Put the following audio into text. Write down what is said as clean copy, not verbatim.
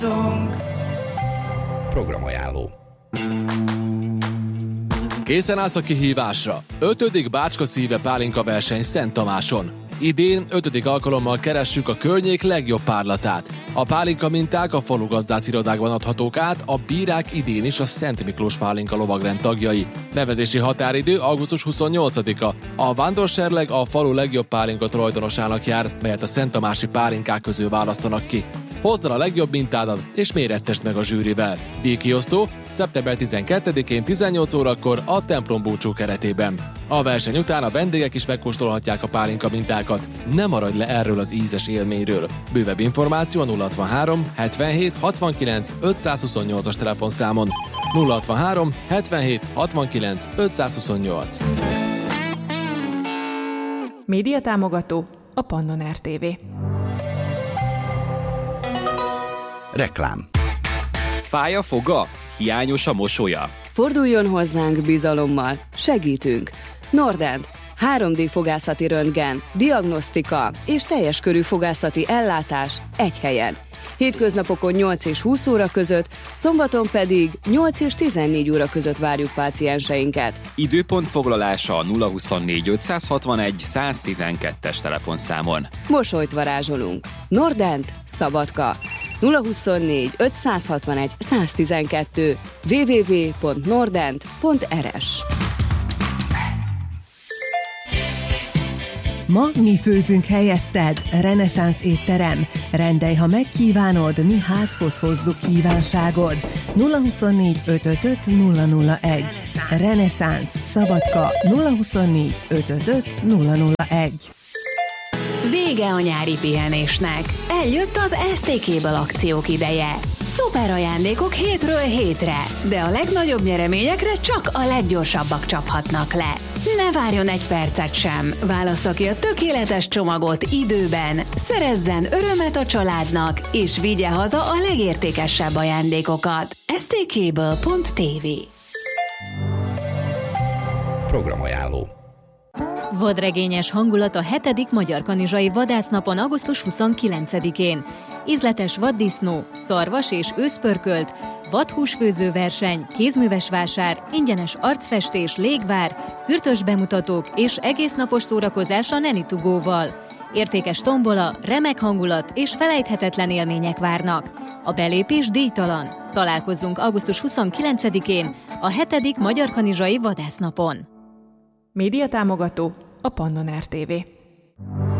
Programajánló. Készen állsz a kihívásra. 5. Bácska szíve pálinka verseny Szent Tamáson. Idén 5. alkalommal keressük a környék legjobb párlatát. A pálinka minták a falugazdász-irodákban adhatók át, a bírák idén is a Szent Miklós pálinka lovagrend tagjai. Nevezési határidő augusztus 28-a. A vándorserleg a falu legjobb pálinka tulajdonosának jár, melyet a szenttamási pálinkák közül választanak ki. Hozd el a legjobb mintádat, és mérettesd meg a zsűrivel. Díjkiosztó szeptember 12-én 18 órakor a templom búcsú keretében. A verseny után a vendégek is megkóstolhatják a pálinka mintákat. Ne maradj le erről az ízes élményről. Bővebb információ a 063 77 69 528-as telefonszámon. 063 77 69 528. Médiatámogató a Pannon RTV. Reklám. Fáj a foga? Hiányos a mosolya? Forduljon hozzánk bizalommal, segítünk. Nordent, 3D fogászati röntgen, diagnosztika és teljes körű fogászati ellátás egy helyen. Hétköznapokon 8 és 20 óra között, szombaton pedig 8 és 14 óra között várjuk pácienseinket. Időpont foglalása a 024 561 112-es telefonszámon. Mosolyt varázsolunk. Nordent, Szabadka. 024 561 112 www.nordent.rs. Ma mi főzünk helyetted, Reneszánsz étterem. Rendelj, ha megkívánod, mi házhoz hozzuk kívánságod. 024 555 001. Reneszánsz, Szabadka, 024 555 001. Vége a nyári pihenésnek. Eljött az STK-ből akciók ideje. Szuper ajándékok hétről hétre, de a legnagyobb nyereményekre csak a leggyorsabbak csaphatnak le. Ne várjon egy percet sem. Válassza ki a tökéletes csomagot időben, szerezzen örömet a családnak, és vigye haza a legértékesebb ajándékokat. stkből.tv. Programajánló. Vadregényes hangulat a 7. Magyar Kanizsai Vadásznapon augusztus 29-én. Ízletes vaddisznó, szarvas és őszpörkölt, vadhúsfőzőverseny, kézműves vásár, ingyenes arcfestés, légvár, hürtös bemutatók és egésznapos szórakozás a Nenitugóval. Értékes tombola, remek hangulat és felejthetetlen élmények várnak. A belépés díjtalan. Találkozzunk augusztus 29-én, a 7. Magyar Kanizsai Vadásznapon. Médiatámogató a Pannon RTV.